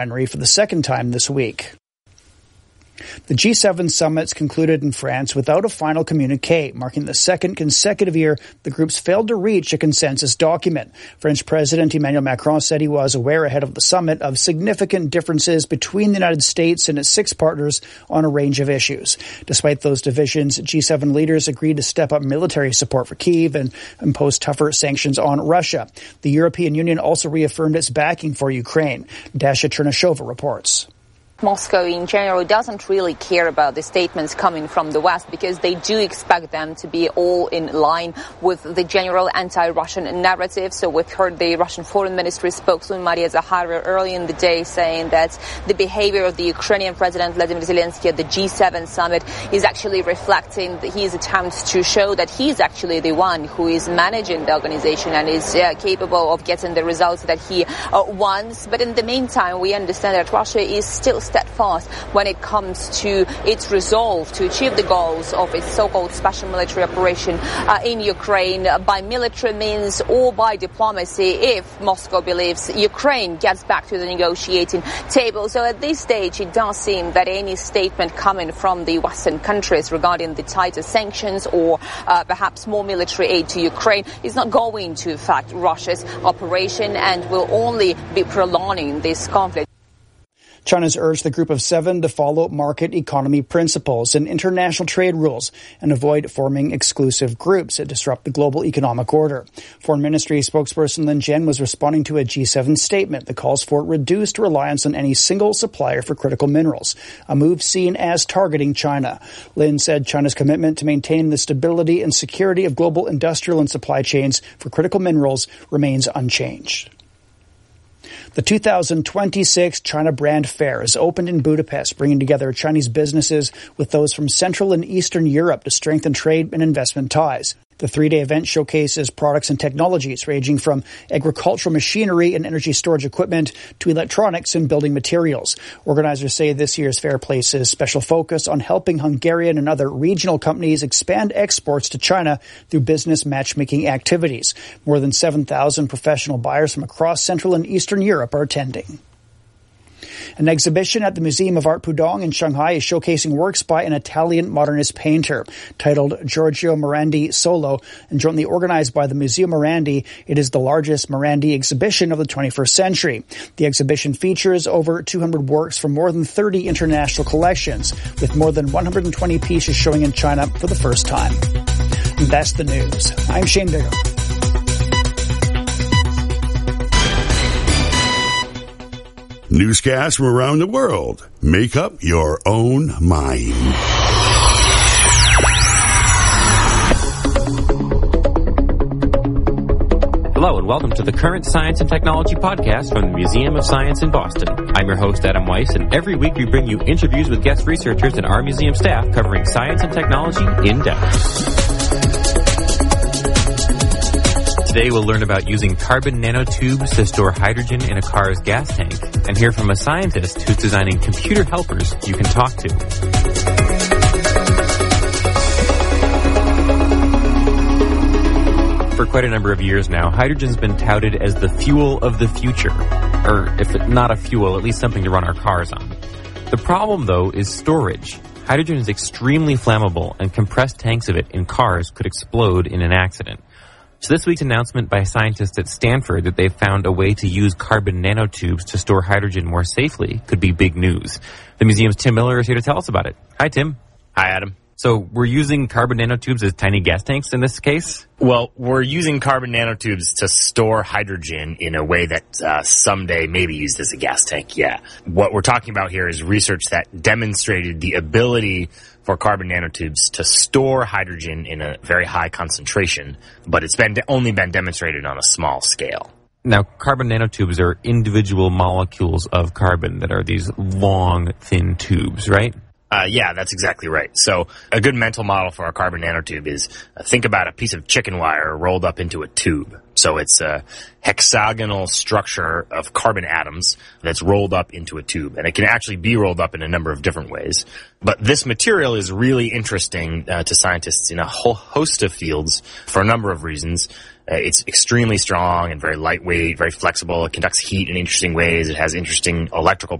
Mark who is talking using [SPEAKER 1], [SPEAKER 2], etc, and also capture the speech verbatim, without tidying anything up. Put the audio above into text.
[SPEAKER 1] refinery for the second time this week. The G seven summits concluded in France without a final communiqué, marking the second consecutive year the groups failed to reach a consensus document. French President Emmanuel Macron said he was aware ahead of the summit of significant differences between the United States and its six partners on a range of issues. Despite those divisions, G seven leaders agreed to step up military support for Kyiv and impose tougher sanctions on Russia. The European Union also reaffirmed its backing for Ukraine. Dasha Chernyshova reports.
[SPEAKER 2] Moscow in general doesn't really care about the statements coming from the West because they do expect them to be all in line with the general anti-Russian narrative. So we've heard the Russian Foreign Ministry spokeswoman Maria Zakharova early in the day saying that the behavior of the Ukrainian President Vladimir Zelensky at the G seven summit is actually reflecting his attempts to show that he's actually the one who is managing the organization and is uh, capable of getting the results that he uh, wants. But in the meantime, we understand that Russia is still steadfast when it comes to its resolve to achieve the goals of its so-called special military operation uh, in Ukraine by military means or by diplomacy if Moscow believes Ukraine gets back to the negotiating table. So at this stage, it does seem that any statement coming from the Western countries regarding the tighter sanctions or uh, perhaps more military aid to Ukraine is not going to affect Russia's operation and will only be prolonging this conflict.
[SPEAKER 1] China's urged the Group of Seven to follow market economy principles and international trade rules and avoid forming exclusive groups that disrupt the global economic order. Foreign Ministry spokesperson Lin Jian was responding to a G seven statement that calls for reduced reliance on any single supplier for critical minerals, a move seen as targeting China. Lin said China's commitment to maintaining the stability and security of global industrial and supply chains for critical minerals remains unchanged. The two thousand twenty-six China Brand Fair is opened in Budapest, bringing together Chinese businesses with those from Central and Eastern Europe to strengthen trade and investment ties. The three-day event showcases products and technologies ranging from agricultural machinery and energy storage equipment to electronics and building materials. Organizers say this year's fair places special focus on helping Hungarian and other regional companies expand exports to China through business matchmaking activities. More than seven thousand professional buyers from across Central and Eastern Europe are attending. An exhibition at the Museum of Art Pudong in Shanghai is showcasing works by an Italian modernist painter titled Giorgio Morandi Solo and jointly organized by the Museo Morandi. It is the largest Morandi exhibition of the twenty-first century. The exhibition features over two hundred works from more than thirty international collections, with more than one hundred twenty pieces showing in China for the first time. And that's the news. I'm Shane Bigger.
[SPEAKER 3] Newscasts from around the world. Make up your own mind.
[SPEAKER 4] Hello and welcome to the Current Science and Technology Podcast from the Museum of Science in Boston. I'm your host, Adam Weiss, and every week we bring you interviews with guest researchers and our museum staff covering science and technology in depth. Today we'll learn about using carbon nanotubes to store hydrogen in a car's gas tank and hear from a scientist who's designing computer helpers you can talk to. For quite a number of years now, hydrogen's been touted as the fuel of the future. Or if it's not a fuel, at least something to run our cars on. The problem, though, is storage. Hydrogen is extremely flammable, and compressed tanks of it in cars could explode in an accident. So this week's announcement by scientists at Stanford that they've found a way to use carbon nanotubes to store hydrogen more safely could be big news. The museum's Tim Miller is here to tell us about it. Hi, Tim.
[SPEAKER 5] Hi, Adam.
[SPEAKER 4] So we're using carbon nanotubes as tiny gas tanks in this case?
[SPEAKER 5] Well, we're using carbon nanotubes to store hydrogen in a way that uh, someday may be used as a gas tank, yeah. What we're talking about here is research that demonstrated the ability for carbon nanotubes to store hydrogen in a very high concentration, but it's been only been demonstrated on a small scale.
[SPEAKER 4] Now, carbon nanotubes are individual molecules of carbon that are these long, thin tubes, right?
[SPEAKER 5] Uh, yeah, that's exactly right. So a good mental model for our carbon nanotube is uh, think about a piece of chicken wire rolled up into a tube. So it's a hexagonal structure of carbon atoms that's rolled up into a tube. And it can actually be rolled up in a number of different ways. But this material is really interesting uh, to scientists in a whole host of fields for a number of reasons. Uh, it's extremely strong and very lightweight, very flexible. It conducts heat in interesting ways. It has interesting electrical